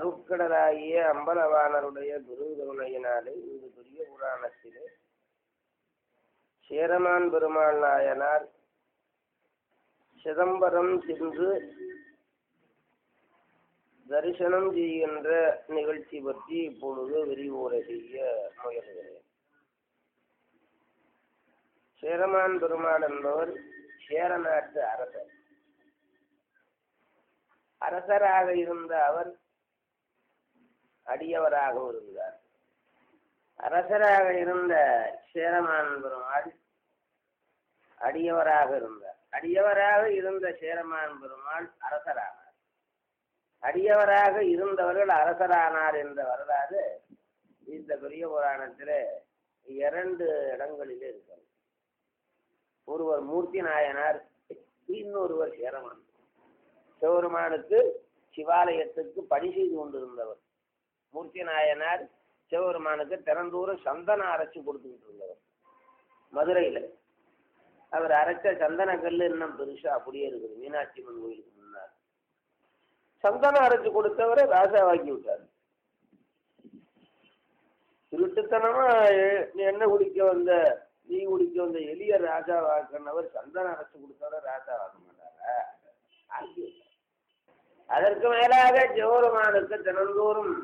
அருட்கடலாகிய அம்பலவாணருடைய குருகருணையினாலே இந்த பெரிய புராணத்திலே சேரமான் பெருமாள் நாயனார் சிதம்பரம் சென்று தரிசனம் செய்கின்ற நிகழ்ச்சி பற்றி இப்பொழுது விரிவுரை செய்ய முயல்கிறேன். சேரமான் பெருமாள் என்பவர் சேர நாட்டு அரசர். அரசராக இருந்த அவர் அடியவராக இருந்தார். அரசராக இருந்த சேரமான் பெருமாள் அடியவராக இருந்தார். அடியவராக இருந்த சேரமான் பெருமாள் அரசரானார். அடியவராக இருந்தவர்கள் அரசரானார் என்ற வரலாறு இந்த பெரிய புராணத்தில் 2 இடங்களிலே இருக்கிறது. ஒருவர் மூர்த்தி நாயனார், இன்னொருவர் சேரமான். சிவபெருமானுக்கு சிவாலயத்துக்கு பணி செய்து கொண்டிருந்தவர் மூர்த்தி நாயனார். சிவபெருமானுக்கு திறந்தூரம் சந்தனம் அரைச்சி கொடுத்துக்கிட்டு இருந்தவர் மதுரையில். அவர் அரைச்ச சந்தன கல் இன்னும் பெருசா அப்படியே இருக்குது மீனாட்சி அம்மன் கோயிலுக்கு முன்னார். சந்தனம் அரைச்சி கொடுத்தவரை ராஜாவாக்கி விட்டார். திருட்டுத்தனமா என்ன குடிக்க வந்த நீ குடிக்க வந்த எளிய ராஜாவாக்கினவர் சந்தனம் அரைச்சி கொடுத்தவரை ராஜாவாக்க மாட்டாரா? ஆக்கி விட்டார். அதற்கு மேலாக சிவபெருமானுக்கு தினந்தோறும்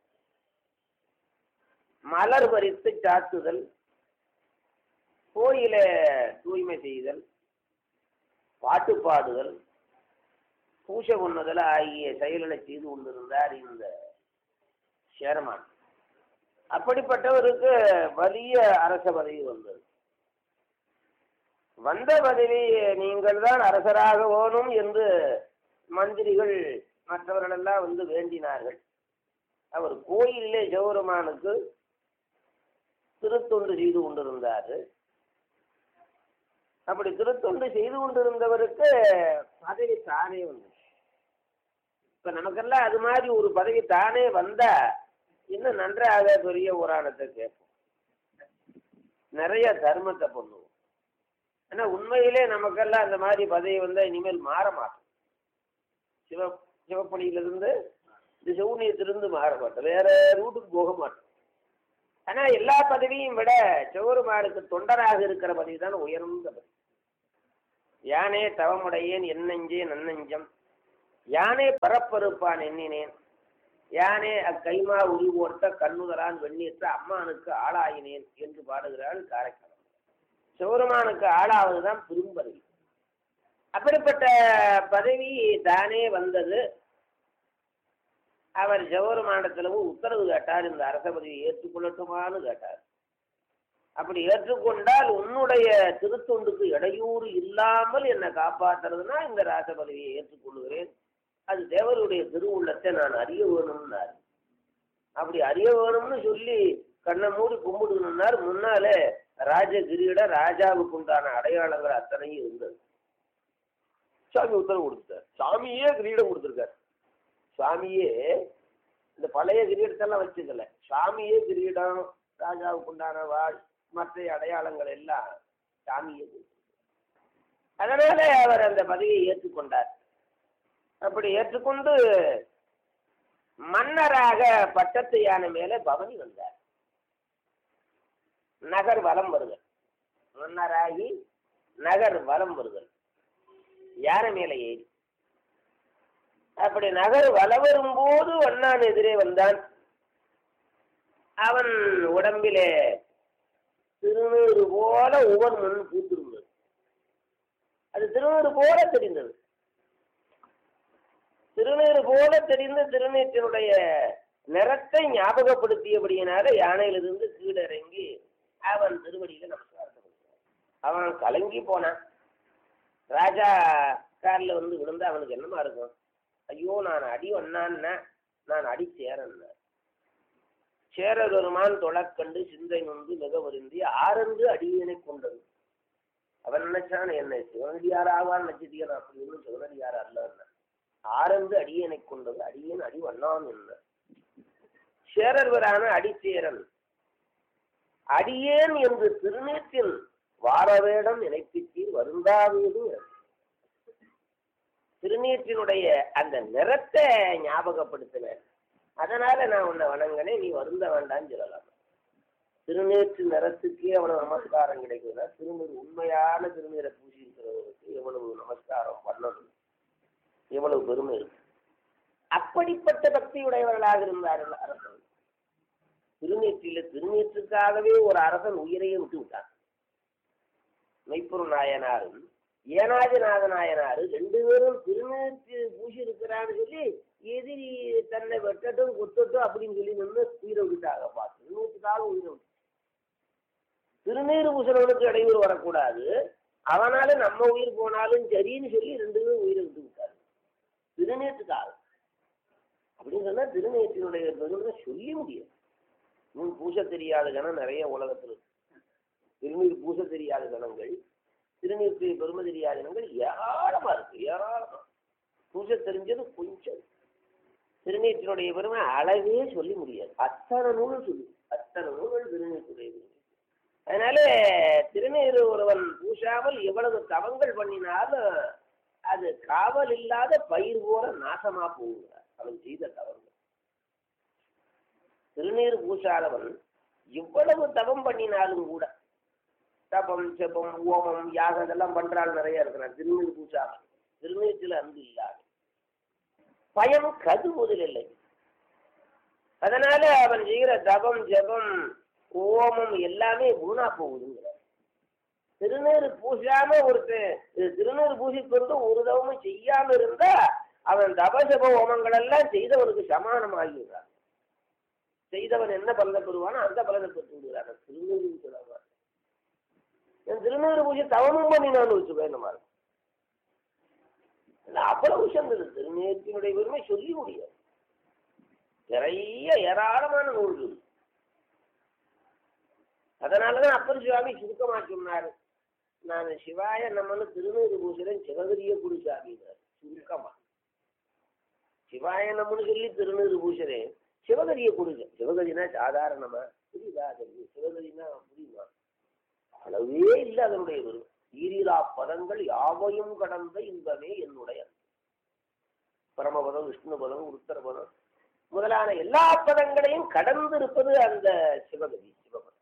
மலர் பறித்து சாத்துதல், கோயிலை தூய்மை செய்தல், பாட்டு பாடுதல், பூஜை பண்ணுதல் ஆகிய செயல்களை செய்து கொண்டிருந்தார் இந்த சேரமான். அப்படிப்பட்டவருக்கு വലിய அரச பதவி வந்தது. வந்த பதவி நீங்கள் தான் அரசராக வேணும் என்று மந்திரிகள் மற்றவர்கள் எல்லாம் வந்து வேண்டினார்கள். அவர் கோயிலே சிவபெருமானுக்கு திருத்தொண்டு செய்து கொண்டிருந்தார். அப்படி திருத்தொண்டு செய்து கொண்டிருந்தவருக்கு பதவி தானே வந்து, இப்ப நமக்கெல்லாம் அது மாதிரி ஒரு பதவி தானே வந்தா இன்னும் நன்றாக பெரிய புராணத்தை கேட்போம், நிறைய தர்மத்தை பண்ணுவோம். ஆனா உண்மையிலே நமக்கெல்லாம் அந்த மாதிரி பதவி வந்தா இனிமேல் மாற மாட்டோம். சிவப்பணியிலிருந்து இந்த சௌனியத்திலிருந்து மாற மாட்டோம், வேற ரூட்டுக்கு போக மாட்டோம். ஆனா எல்லா பதவியும் விட சிவபெருமானுக்கு தொண்டராக இருக்கிற பதவி தான் உயர்ந்த பதவி. யானே தவமுடையேன் என்னெஞ்சே நன்னெஞ்சம், யானே பரப்பறுப்பான் எண்ணினேன், யானே அக்கைமா உருவோர்த்த கண்ணுதலான் வெண்ணீற்ற அம்மானுக்கு ஆளாயினேன் என்று பாடுகிறாள் காரைக்கால். சிவபெருமானுக்கு ஆளாவதுதான் பெரும்பதவி. அப்படிப்பட்ட பதவி தானே வந்தது. அவர் சிவபெருமானிடத்திலும் உத்தரவு கேட்டார், இந்த அரச பதவியை ஏற்றுக்கொள்ளட்டுமான்னு கேட்டார். அப்படி ஏற்றுக்கொண்டால் உன்னுடைய திருத்தொண்டுக்கு இடையூறு இல்லாமல் என்னை காப்பாற்றுறதுனா இந்த ராச பதவியை ஏற்றுக்கொள்கிறேன், அது தேவருடைய திருவுள்ளத்தை நான் அறிய வேணும்னார். அப்படி அறிய வேணும்னு சொல்லி கண்ணை மூடி கும்பிடுனார். முன்னாலே ராஜகிரீட ராஜாவுக்கு உண்டான அடையாளங்கள் அத்தனையும் இருந்தது. சாமி உத்தரவு கொடுத்தார். சாமியே கிரீடம் கொடுத்துருக்கார். சாமியே இந்த பழைய கிரீடத்தெல்லாம் வச்சுக்கல, சாமியே கிரீடம், ராஜாவுக்கு உண்டான வாழ், மற்ற அடையாளங்கள் எல்லாம் சாமியே. அதனால அவர் அந்த பதவியை ஏற்றுக்கொண்டார். அப்படி ஏற்றுக்கொண்டு மன்னராக பட்டத்து யானை மேல பவனி வந்தார். நகர் வலம் வருதல், மன்னராகி நகர் வலம் வருதல், யானை மேல ஏறி. அப்படி நகர் வல வரும்போது வண்ணான் எதிரே வந்தான். அவன் உடம்பிலே திருநீறு போல ஒவ்வொரு மண் பூத்திருந்தது. அது திருநீறு போல தெரிந்தது. திருநீறு போல தெரிந்த திருநீற்றினுடைய நிறத்தை ஞாபகப்படுத்தியபடியினால யானையிலிருந்து கீழிறங்கி அவன் திருவடியில நமஸ்காரத்தை கொடுத்தான். அவன் கலங்கி போனான். ராஜா காரில் வந்து விழுந்து அவனுக்கு என்னமா இருக்கும்? ஐயோ, நான் அடி வண்ணான்னா, நான் அடி சேரன்னா. சேரருமான் தொழக்கண்டு சிந்தை நொந்து மிக வருந்தி ஆரந்து அடியனை கொண்டது. அவன் நினைச்சான் என்ன சிவனடியார் ஆவான் நட்சத்திரம், அப்படி ஒன்றும் சிவனடியார் அல்ல. ஆரந்து அடியனை கொண்டது, அடியன் அடி வண்ணான் என்ன. சேரர்வரான அடிச்சேரன் அடியேன் என்று திருநீற்றில் வாரவேடம் நினைப்பித்தீர் வருந்தாதது. திருநீற்றினுடைய அந்த நிறத்தை ஞாபகப்படுத்தின. அதனால நான் உன்னை வணங்கினேன், நீ வருந்த வேண்டான்னு சொல்லலாம். திருநீற்று நிறத்துக்கே எவ்வளவு நமஸ்காரம் கிடைக்குதுன்னா, திருநீர் உண்மையான திருநீரை பூசி இருக்கிறவருக்கு எவ்வளவு நமஸ்காரம் பண்ணணும், எவ்வளவு பெருமை இருக்கு. அப்படிப்பட்ட பக்தியுடையவர்களாக இருந்தார்கள் அரசன். திருநீற்றுக்காகவே ஒரு அரசன் உயிரையே விட்டு விட்டான். மெய்ப்பொருள் நாயனாரும் ஏனாதிநாத நாயனாரு 2 பேரும் திருநீற்று பூசி இருக்கிறான்னு சொல்லி எதிரி தன்னை வெட்டட்டும் கொத்தட்டும் அப்படின்னு சொல்லி நின்று உயிரை விட்டாங்கப்பா. திருநீற்றுக்காக உயிரை விட்டு, திருநீர் பூசணவனுக்கு இடையூறு வரக்கூடாது, அவனால நம்ம உயிர் போனாலும் சரின்னு சொல்லி 2 பேரும் உயிரை விட்டு விட்டாரு திருநீற்றுக்காக. அப்படின்னு சொன்னா திருநீற்றினுடைய பெருமை சொல்லி முடியும். முன் பூச தெரியாத ஜனம் நிறைய உலகத்தில் இருக்கு. திருநீர் பூச தெரியாத ஜனங்கள், திருநீருக்கு பெருமை தெரியாத ஜனங்கள் ஏராளமா இருக்கு, ஏராளமா. பூச தெரிஞ்சது கொஞ்சம். திருநீற்றினுடைய பெருமை அளவே சொல்லி முடியாது. அத்தனை நூல் சொல்லி, அத்தனை நூல்கள் திருநீற்றுடைய பெருமை. அதனால திருநீர் ஒருவன் பூசாமல் எவ்வளவு தவங்கள் பண்ணினாலும் அது காவல் இல்லாத பயிர் போல நாசமா போகிறார் அவன் செய்த தவங்கள். திருநீர் பூசாதவன் எவ்வளவு தவம் பண்ணினாலும் கூட, தபம் செபம் ஓமம் யாகம் இதெல்லாம் பண்றாள் நிறைய இருக்கிறான். திருநீர் பூசாமல், திருநீற்றில் அன்பு இல்லாத பயம் கதுவுதில் இல்லை. அதனால அவன் செய்கிற தபம் ஜபம் ஓமம் எல்லாமே வீணா போகுதுங்கிற. திருநீர் பூசாம ஒருத்தர் திருநீர் பூசிக்கொண்டு ஒரு தவமும் செய்யாம இருந்தா அவன் தபஜப ஓமங்கள் எல்லாம் செய்தவனுக்கு சமானமாகிறான். செய்தவன் என்ன பலனை பெறுவானோ அந்த பலனை பெற்று விடுகிறான். திருநீர் சொல்லாம என் திருநீர் பூஜை தவமும் பண்ணி நான் வச்சுப்பேன். நம்ம அவ்வளவு விஷயம் திருநீற்றினுடைய பெருமை சொல்லி முடியாது. நிறைய ஏராளமான நூல்கள். அதனாலதான் அப்பர் சுவாமி சுருக்கமா சொன்னாரு, நான் சிவாய நம்மன்னு திருநீர் பூசுறேன், சிவகரிய குருசாமினார். சுருக்கமா சிவாய நம்மன்னு சொல்லி திருநீர் பூசுறேன், சிவகரிய குருஜ. சிவகரினா சாதாரணமா புரியுதா? சிவகரினா புரியுமா? அளவே இல்லை அதனுடைய வரும். ஈரிலா பதங்கள் யாவையும் கடந்த இன்பமே என்னுடைய பரமபதம், விஷ்ணு பதம், உத்தர பதம் முதலான எல்லா பதங்களையும் கடந்து இருப்பது அந்த சிவகரி, சிவபதம்.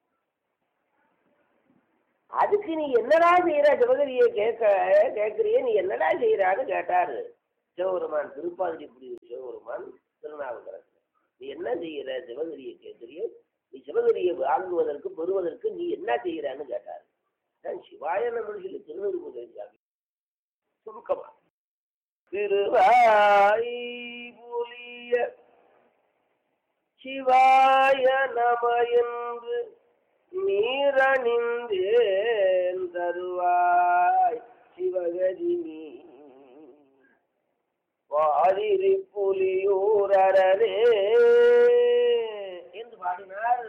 அதுக்கு நீ என்னடா செய்யற? சிவகரியை கேட்கறிய, நீ என்னடா செய்யறான்னு கேட்டாரு சிவபெருமான். திருப்பாதிரி புரிய சிவபெருமான் திருநாவுக்கரசு, நீ என்ன செய்யற? சிவகரியை கேட்கிறிய, நீ சிவகரியை வாங்குவதற்கு பெறுவதற்கு நீ என்ன செய்யறான்னு கேட்டாரு. நான் சிவாய நம்மளு சொல்லி திருநூறு பூஜை சுருக்கமா திருவாய் புலிய சிவாய நம என்று நீரணிந்தேன் தருவாய் சிவகரி நீ வாதிரி புலியூரரே என்று பாடினார்.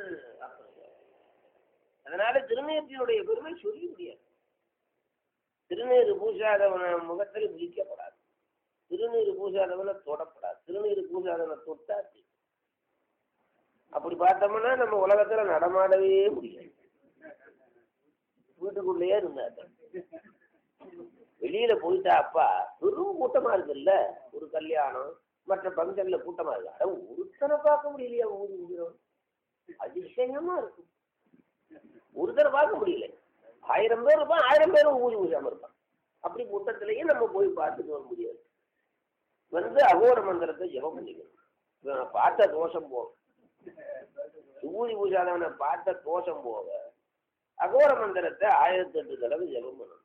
அதனால திருநீற்றினுடைய பெருமை சொல்லி முடியாது. திருநீர் பூசாதவன முகத்தில் விழிக்கப்படாது, திருநீர் பூசாதவனை தொடப்படாது, திருநீர் பூசாதவனை தொட்டாச்சு. அப்படி பார்த்தோம்னா நம்ம உலகத்துல நடமாடவே முடியாது. வீட்டுக்குள்ளேயே இருந்தாரு. வெளியில போயிட்டா அப்பா பெரும் கூட்டமா இருக்குல்ல, ஒரு கல்யாணம் மற்ற பங்கன்ல கூட்டமா இருக்கு. அட ஒருத்தனை பார்க்க முடியலையா? ஊதி அதிசயமா இருக்கும். ஒருத்தரை பார்க்க முடியல. 1000 பேர் இருப்பான், 1000 பேரும் ஊதி ஊசாம இருப்பான். அப்படி கூட்டத்திலேயே நம்ம போய் பார்த்துட்டு வர முடியாது. அகோர மந்திரத்தை ஜெபம் பண்ணிக்கணும். பார்த்த தோஷம் போக, ஊதி பூசாதவனை பார்த்த தோஷம் போக அகோர மந்திரத்தை 1008 தடவை ஜெபம் பண்ணணும்.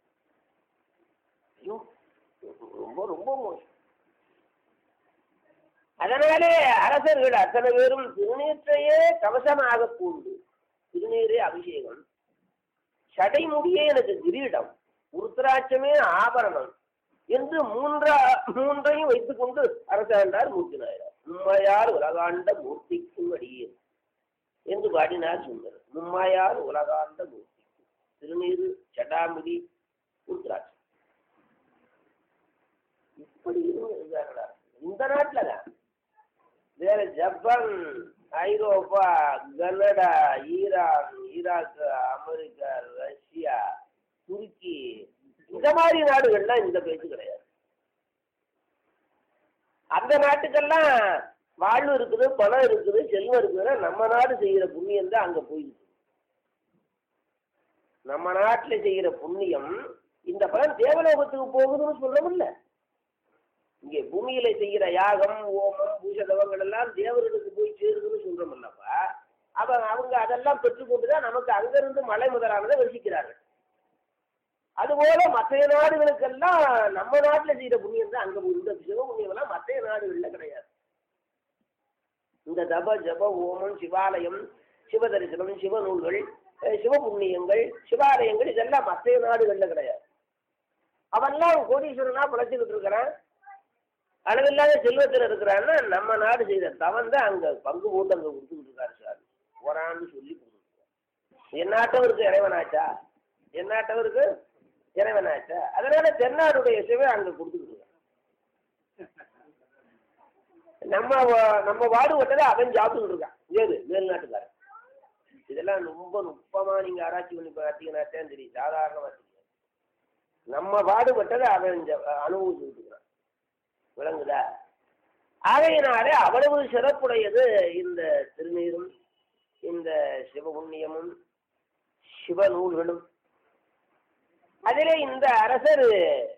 ரொம்ப ரொம்ப மோசம். அதனாலே அரசர்கள் அத்தனை பேரும் திருநீற்றையே கவசமாக கூண்டு, திருநீரே அபிஷேகம், சடைமுடியே எனக்கு கிரீடம், உருத்திராட்சமே ஆபரணம் என்று மூன்றையும் வைத்துக் கொண்டு அரசாண்டார் மூர்த்தினாயிரம். மும்மையார் உலகாண்ட மூர்த்திக்கும் அடியே என்று பாடினார் சுந்தர். மும்மையார் உலகாண்ட மூர்த்திக்கும் திருநீரு, சடாமுடி, உருத்திராட்சம். இப்படி இருந்தார்களா? இந்த நாட்டில் தான். வேற ஜப்பான், ஐரோப்பா, Canada, Iran, Iraq, America, Russia, துருக்கி, இந்த மாதிரி நாடுகள்லாம் இந்த பேச்சு கிடையாது. அந்த நாட்டுக்கெல்லாம் வாழ்வு இருக்குது, பணம் இருக்குது, செல்வம் இருக்குதுன்னா நம்ம நாடு செய்கிற புண்ணியம் தான் அங்கே போயிருக்கு. நம்ம நாட்டில் செய்கிற புண்ணியம் இந்த பலன் தேவலோகத்துக்கு போகுதுன்னு சொல்றோம்ல. இங்கே பூமியில செய்கிற யாகம், ஓமம், பூஜதவங்கள் எல்லாம் தேவர்களுக்கு போய் சேருதுன்னு சொல்றோம்லப்பா. அவங்க அதெல்லாம் பெற்றுக்கொண்டுதான் நமக்கு அங்கிருந்து மலை முதலானதை வசிக்கிறார்கள். அதுபோல மற்ற நாடுகளுக்கெல்லாம் நம்ம நாட்டில் செய்கிற புண்ணியம் தான் அங்கே இந்த சிவ புண்ணியம் எல்லாம் மற்ற நாடுகள்ல கிடையாது. இந்த தப ஜப ஓமம், சிவாலயம், சிவதரிசனம், சிவநூல்கள், சிவபுண்ணியங்கள், சிவாலயங்கள் இதெல்லாம் மற்ற நாடுகள்ல கிடையாது. அவெல்லாம் கோடீஸ்வரனா பிழைச்சிக்கிட்டு இருக்கிறான், அளவில்லாத செல்வத்தில் இருக்கிறான்னா நம்ம நாடு செய்த தவன் தான் அங்கே பங்கு போட்டு அங்கே கொடுத்துக்கிட்டு இருக்காரு சார். போறான்னு சொல்லி கொடுத்துருக்காரு. எந்நாட்டவருக்கு இறைவனாச்சா? எந்நாட்டவருக்கு இறைவனாச்சா? அதனால தென்னாடுடைய சிவை அங்கே கொடுத்துக்கிட்டு இருக்காரு. நம்ம பாடுபட்டதை அவன் சாப்பிட்டுக்கிட்டு இருக்கான். ஏது மேல்நாட்டுக்காரன். இதெல்லாம் ரொம்ப நுட்பமா நீங்க ஆராய்ச்சி பண்ணி பார்த்தீங்கன்னாத்தான் தெரியும். சாதாரணமா தெரியும். நம்ம பாடுபட்டதை அவன் அனுபவிச்சுக்கிட்டு இருக்கிறான். விளங்குதா? ஆகையினாலே அவ்வளவு சிறப்புடையது இந்த திருநீரும், இந்த சிவபுண்ணியமும், சிவநூல்களும். அதிலே இந்த அரசர்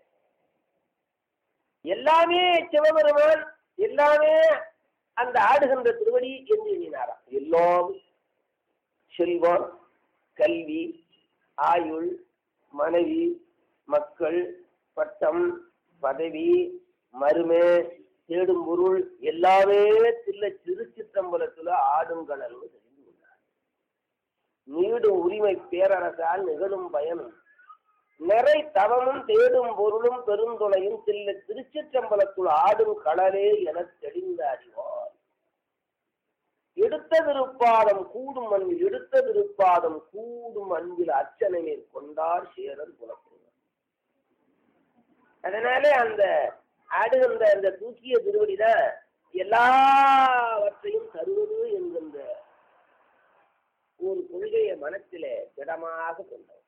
எல்லாமே சிவபெருமான், எல்லாமே அந்த ஆடுகின்ற திருவடி என்று எண்ணினாராம். எல்லாம் செல்வம், கல்வி, ஆயுள், மனைவி, மக்கள், பட்டம், பதவி, மருமே, தேடும் பொருள் எல்லாமே திருச்சிற்றம்பலத்துல ஆடுங்கடல் தெரிந்து கொண்டார். நீடும் உரிமை பேரரசால் நிகழும் பயனும் நிறை தவமும் தேடும் பொருளும் பெருந்துணையும் திருச்சிற்றம்பலத்துள் ஆடும் கடலே என தெளிந்த அறிவார். எடுத்த திருப்பாதம் கூடும் அன்பில், எடுத்த திருப்பாதம் கூடும் அன்பில் அர்ச்சனை மேற்கொண்டார் சேரர் புலப்படுவார். அதனாலே அந்த ஆடுகின்ற அந்த தூக்கிய திருவடிதான் எல்லாவற்றையும் தருவது என்கின்ற ஒரு கொள்கையை மனத்திலே திடமாக கொண்டவர்.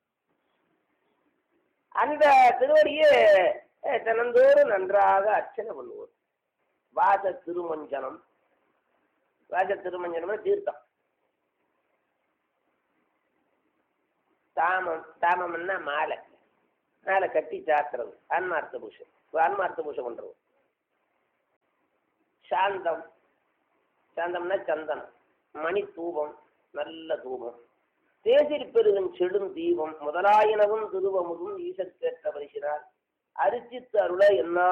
அந்த திருவடியை தினந்தோறும் நன்றாக அர்ச்சனை பண்ணுவோம். வாச திருமஞ்சனம், வாச திருமஞ்சனம் தீர்த்தம். தாமம்னா மாலை, மாலை கட்டி சாத்துறது, ஆன்மார்த்த பூஷை, ஆன்மார்த்த பூஷை பண்றது. சாந்தம், சாந்தம்னா சந்தனம், மணி தூபம், நல்ல தூபம், தேசில் பெருகும் செடும் தீபம் முதலாயினவும் திருவமுதும் ஈசற்கேற்ற பரிசினார் அரிசித்து அருள என்ன